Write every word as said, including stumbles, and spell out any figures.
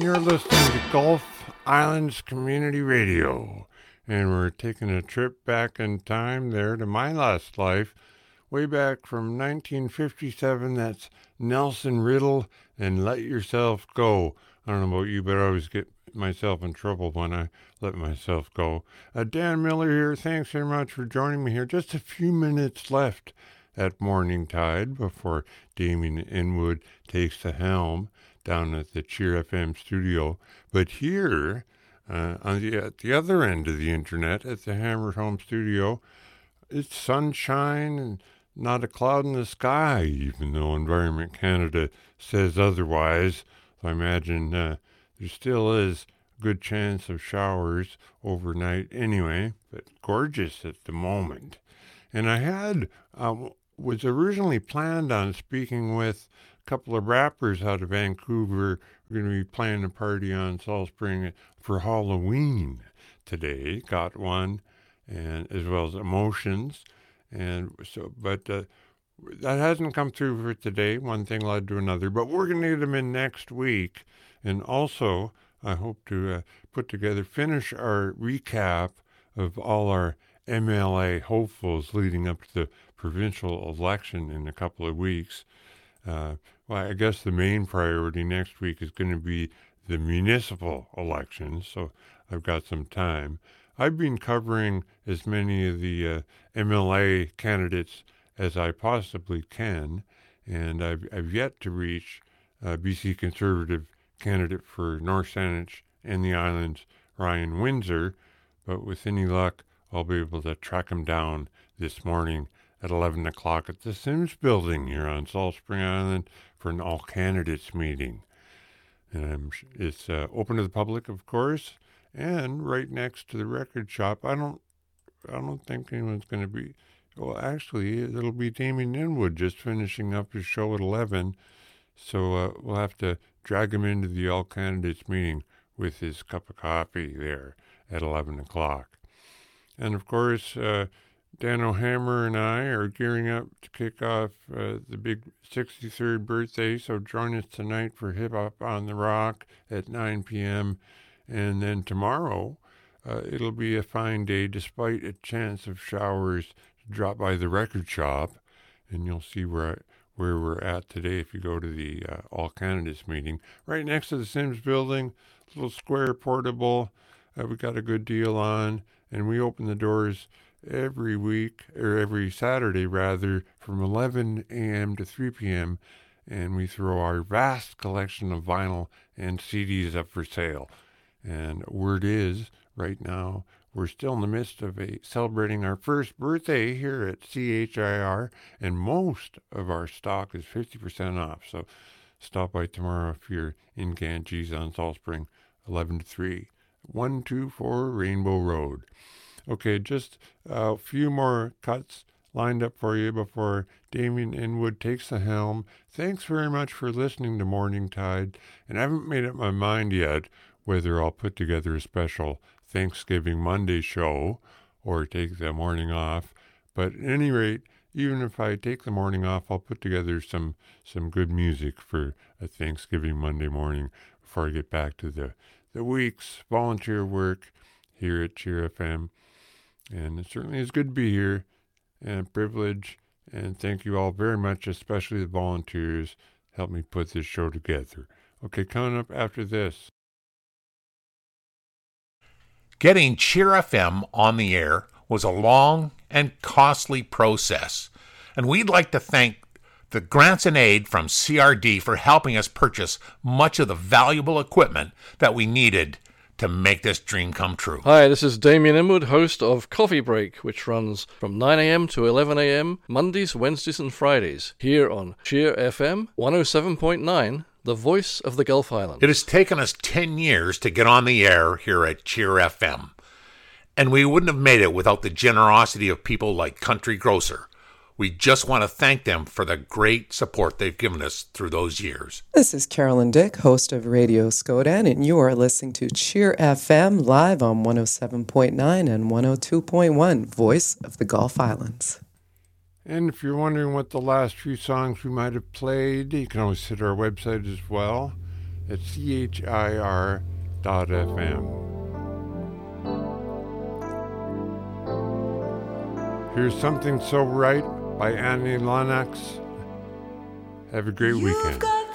You're listening to Gulf Islands Community Radio, and we're taking a trip back in time there to my last life, way back from nineteen fifty-seven. That's Nelson Riddle and Let Yourself Go. I don't know about you, but I always get myself in trouble when I let myself go. Uh, Dan Miller here. Thanks very much for joining me here. Just a few minutes left at Morning Tide before Damien Inwood takes the helm down at the Cheer F M studio. But here, uh, on the, at the other end of the internet, at the Hammered Home studio, it's sunshine and not a cloud in the sky, even though Environment Canada says otherwise. So I imagine uh, there still is a good chance of showers overnight anyway, but gorgeous at the moment. And I had, um, was originally planned on speaking with couple of rappers out of Vancouver. We're going to be playing a party on Salt Spring for Halloween today. Got one, and as well as Emotions, and so. But uh, that hasn't come through for today. One thing led to another. But we're going to get them in next week, and also I hope to uh, put together, finish our recap of all our M L A hopefuls leading up to the provincial election in a couple of weeks. Uh, well, I guess the main priority next week is going to be the municipal elections, so I've got some time. I've been covering as many of the uh, M L A candidates as I possibly can, and I've, I've yet to reach uh, B C Conservative candidate for North Saanich and the Islands, Ryan Windsor, but with any luck, I'll be able to track him down this morning at eleven o'clock at the Sims Building here on Salt Spring Island for an all-candidates meeting. And um, it's uh, open to the public, of course, and right next to the record shop. I don't I don't think anyone's going to be... Well, actually, it'll be Damien Inwood just finishing up his show at eleven, so uh, we'll have to drag him into the all-candidates meeting with his cup of coffee there at eleven o'clock. And, of course... Uh, Dan O'Hammer and I are gearing up to kick off uh, the big sixty-third birthday, so join us tonight for Hip Hop on the Rock at nine p.m. And then tomorrow, uh, it'll be a fine day despite a chance of showers to drop by the record shop, and you'll see where I, where we're at today if you go to the uh, All Candidates meeting. Right next to the Sims Building, little square portable. Uh, we got a good deal on, and we open the doors every week, or every Saturday rather, from eleven a.m. to three p.m., and we throw our vast collection of vinyl and C Ds up for sale. And word is, right now, we're still in the midst of a celebrating our first birthday here at C H I R, and most of our stock is fifty percent off. So stop by tomorrow if you're in Ganges on Salt Spring, eleven to three, one two four Rainbow Road. Okay, just a few more cuts lined up for you before Damien Inwood takes the helm. Thanks very much for listening to Morning Tide, and I haven't made up my mind yet whether I'll put together a special Thanksgiving Monday show or take the morning off. But at any rate, even if I take the morning off, I'll put together some, some good music for a Thanksgiving Monday morning before I get back to the, the week's volunteer work here at Cheer F M. And it certainly is good to be here, and a privilege, and thank you all very much, especially the volunteers, helped me put this show together. Okay, coming up after this. Getting Cheer F M on the air was a long and costly process, and we'd like to thank the grants and aid from C R D for helping us purchase much of the valuable equipment that we needed to make this dream come true. Hi, this is Damien Inwood, host of Coffee Break, which runs from nine a.m. to eleven a.m. Mondays, Wednesdays and Fridays, here on Cheer F M one oh seven point nine, the voice of the Gulf Islands. It has taken us ten years to get on the air here at Cheer F M, and we wouldn't have made it without the generosity of people like Country Grocer. We just want to thank them for the great support they've given us through those years. This is Carolyn Dick, host of Radio Skodan, and you are listening to Cheer F M live on one oh seven point nine and one oh two point one, Voice of the Gulf Islands. And if you're wondering what the last few songs we might have played, you can always hit our website as well. at C H I R dot F M. Here's Something So Right by Annie Lennox. Have a great You've weekend. got